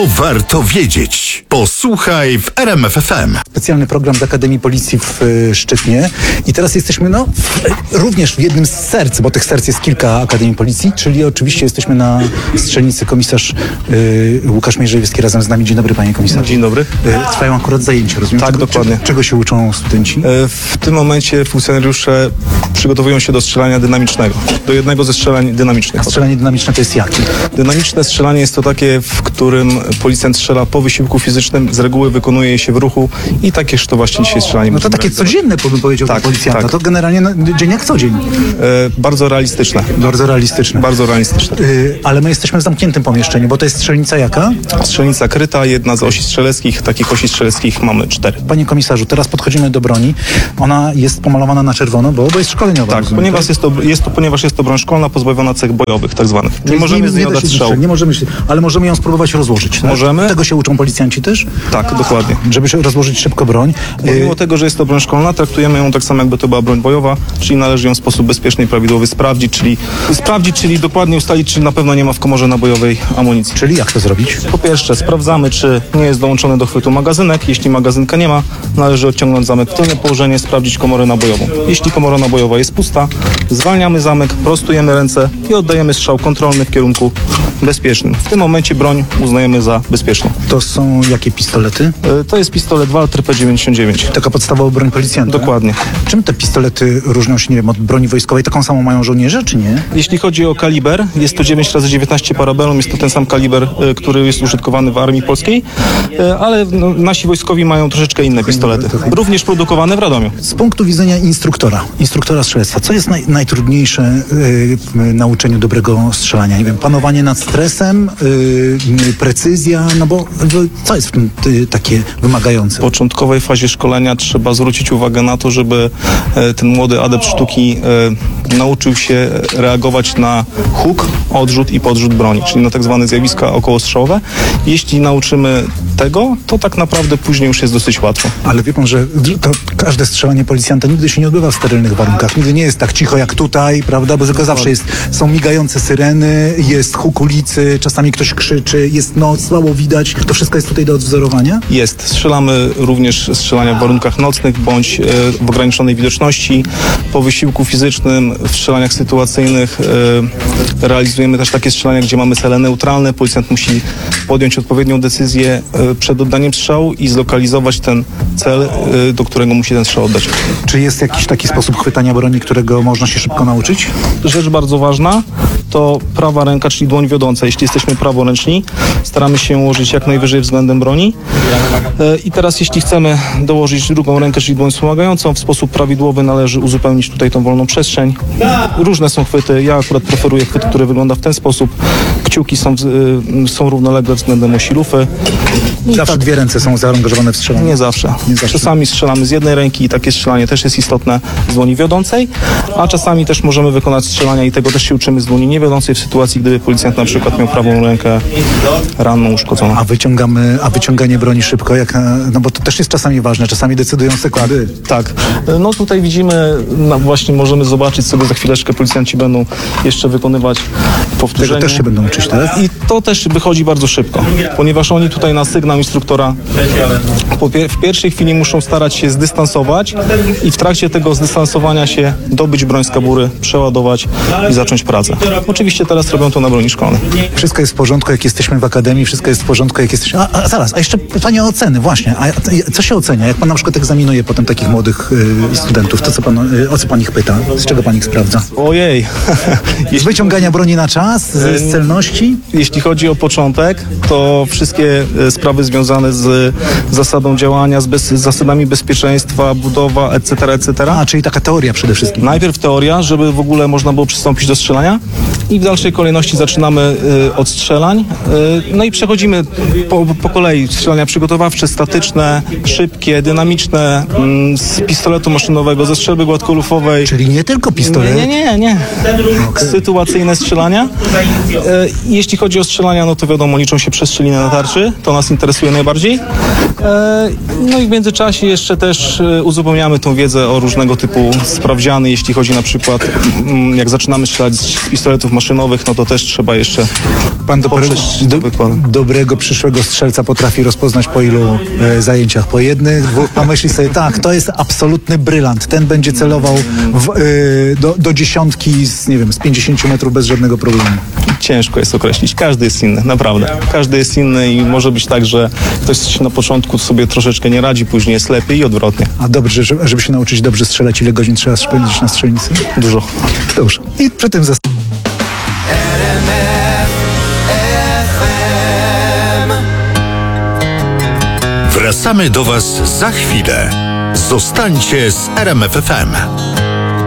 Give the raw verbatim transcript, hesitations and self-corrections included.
warto wiedzieć. Posłuchaj w R M F F M. Specjalny program z Akademii Policji w y, Szczytnie. I teraz jesteśmy no, w, również w jednym z serc, bo tych serc jest kilka Akademii Policji, czyli oczywiście jesteśmy na strzelnicy. Komisarz y, Łukasz Mierzejewski razem z nami. Dzień dobry, panie komisarzu. Dzień dobry. Y, trwają akurat zajęcia, rozumiem? Tak, czego, dokładnie. Czego, czego się uczą studenci? W tym momencie funkcjonariusze przygotowują się do strzelania dynamicznego. Do jednego ze strzelań dynamicznych. A strzelanie dynamiczne to jest jakie? Dynamiczne strzelanie jest to takie, w którym policjant strzela po wysiłku fizycznym, z reguły wykonuje je się w ruchu i takież to właśnie dzisiaj strzelanie. No to takie codzienne, bym powiedział, tak, dla policjanta. Tak. To generalnie no, dzień jak co dzień. E, bardzo realistyczne. Bardzo realistyczne. Bardzo realistyczne. Y, ale my jesteśmy w zamkniętym pomieszczeniu, bo to jest strzelnica jaka? Strzelnica kryta, jedna z osi strzeleckich. Takich osi strzeleckich mamy cztery. Panie komisarzu, teraz podchodzimy do broni. Ona jest pomalowana na czerwono, bo, bo jest szkoleniowa. Tak, rozumiem, ponieważ tak? jest to, jest to, ponieważ jest to broń szkolna pozbawiona cech bojowych, tak zwanych. Nie możemy z niej da się oddać strzału. strzelać, Nie możemy się, ale możemy ją spróbować rozłożyć. Tak? Możemy. Tego się uczą policjanci też? Tak, dokładnie. Żeby się rozłożyć szybko broń. Pomimo Y, tego, że jest to broń szkolna, traktujemy ją tak samo, jakby to była broń bojowa, czyli należy ją w sposób bezpieczny i prawidłowy sprawdzić, czyli sprawdzić, czyli dokładnie ustalić, czy na pewno nie ma w komorze nabojowej amunicji. Czyli jak to zrobić? Po pierwsze, sprawdzamy, czy nie jest dołączony do chwytu magazynek. Jeśli magazynka nie ma, należy odciągnąć zamek w tylne położenie, sprawdzić komorę nabojową. Jeśli komora nabojowa jest pusta, zwalniamy zamek, prostujemy ręce i oddajemy strzał kontrolny w kierunku bezpiecznym. W tym momencie broń uznajemy za bezpieczną. To są jakie pistolety? E, To jest pistolet Walter P dziewięćdziesiąt dziewięć. Taka podstawowa broń policjanta? Dokładnie. Czym te pistolety różnią się, nie wiem, od broni wojskowej? Taką samą mają żołnierze, czy nie? Jeśli chodzi o kaliber, jest to dziewięć razy dziewiętnaście parabellum, jest to ten sam kaliber, e, który jest użytkowany w armii polskiej, e, ale no, nasi wojskowi mają troszeczkę inne pistolety. Również produkowane w Radomiu. Z punktu widzenia instruktora, instruktora strzelectwa, co jest naj, najtrudniejsze y, w nauczeniu dobrego strzelania? Nie wiem, panowanie nad stresem, y, precyzja, no bo y, co jest w tym y, takie wymagające? W początkowej fazie szkolenia trzeba zwrócić uwagę na to, żeby e, ten młody adept sztuki e, nauczył się reagować na huk, odrzut i podrzut broni, czyli na tak zwane zjawiska okołostrzałowe. Jeśli nauczymy tego, to tak naprawdę później już jest dosyć łatwo. Ale wie pan, że to każde strzelanie policjanta nigdy się nie odbywa w sterylnych warunkach. Nigdy nie jest tak cicho jak tutaj, prawda? Bo tylko zawsze jest, są migające syreny, jest huk ulicy, czasami ktoś krzyczy, jest noc, słabo widać. To wszystko jest tutaj do odwzorowania? Jest. Strzelamy również strzelania w warunkach nocnych bądź e, w ograniczonej widoczności. Po wysiłku fizycznym, w strzelaniach sytuacyjnych e, realizujemy też takie strzelania, gdzie mamy cele neutralne. Policjant musi podjąć odpowiednią decyzję e, przed oddaniem strzału i zlokalizować ten cel, e, do którego musi ten strzał oddać. Czy jest jakiś taki sposób chwytania broni, którego można się szybko nauczyć? Rzecz bardzo ważna to prawa ręka, czyli dłoń wiodąca. Jeśli jesteśmy praworęczni, staramy się ułożyć jak najwyżej względem broni. E, I teraz jeśli chcemy dołożyć drugą rękę, czyli dłoń wspomagającą, w sposób prawidłowy należy uzupełnić tutaj tą wolną przestrzeń. Różne są chwyty. Ja akurat preferuję chwyt, który wygląda w ten sposób. Kciuki są, y, są równolegle względem osi lufy. I Zawsze tak, dwie ręce są zaangażowane w strzelanie. nie zawsze. Nie zawsze. Czasami strzelamy z jednej ręki i takie strzelanie też jest istotne z dłoni wiodącej, a czasami też możemy wykonać strzelania i tego też się uczymy z dłoni niewiodącej w sytuacji, gdyby policjant na przykład miał prawą rękę ranną, uszkodzoną. A wyciągamy, a wyciąganie broni szybko, jak, no bo to też jest czasami ważne, czasami decydują sekundy. Tak. No tutaj widzimy, no właśnie możemy zobaczyć sobie za chwileczkę, policjanci będą jeszcze wykonywać powtórzenie. Tego też się będą uczyć, tak? I to też wychodzi bardzo szybko, ponieważ oni tutaj na sygnał instruktora po pier- w pierwszej chwili muszą starać się zdystansować i w trakcie tego zdystansowania się dobyć broń z kabury, przeładować i zacząć pracę. Oczywiście teraz robią to na broni szkolnej. Wszystko jest w porządku, jak jesteśmy w akademii, wszystko jest w porządku, jak jesteśmy... A, a zaraz, a jeszcze pytanie o oceny, właśnie. A co się ocenia? Jak pan na przykład egzaminuje potem takich młodych y, studentów, to co pan, y, o co pan ich pyta? Z czego pan ich sprawdza? Ojej. Z wyciągania broni na czas? Z, z celności? Jeśli chodzi o początek, to wszystkie e, sprawy związane z zasadą działania, z, bez, z zasadami bezpieczeństwa, budowa, et cetera, et cetera. A, czyli taka teoria przede wszystkim. Najpierw teoria, żeby w ogóle można było przystąpić do strzelania i w dalszej kolejności zaczynamy y, od strzelań. Y, no i przechodzimy po, po kolei strzelania przygotowawcze, statyczne, szybkie, dynamiczne, mm, z pistoletu maszynowego, ze strzelby gładkolufowej. Czyli nie tylko pistolet? Nie, nie, nie, nie. Sytuacyjne strzelania. E, jeśli chodzi o strzelania, no to wiadomo, liczą się przestrzeliny na tarczy. To nas interesuje najbardziej. E, no i w międzyczasie jeszcze też e, uzupełniamy tą wiedzę o różnego typu sprawdziany, jeśli chodzi na przykład, m, jak zaczynamy strzelać z pistoletów maszynowych, maszynowych, no to też trzeba jeszcze Pan dobrego, poprzeć do, wykłady. dobrego przyszłego strzelca potrafi rozpoznać po ilu e, zajęciach? Po jednych, dwóch? Pan myśli sobie, tak, to jest absolutny brylant. Ten będzie celował w, e, do, do dziesiątki z, nie wiem, z pięćdziesięciu metrów bez żadnego problemu. Ciężko jest określić. Każdy jest inny, naprawdę. Każdy jest inny i może być tak, że ktoś na początku sobie troszeczkę nie radzi, później jest lepiej i odwrotnie. A dobrze, żeby, żeby się nauczyć dobrze strzelać, ile godzin trzeba spędzić na strzelnicy? Dużo. Dobrze. I przy tym zas- Wracamy do Was za chwilę. Zostańcie z R M F F M.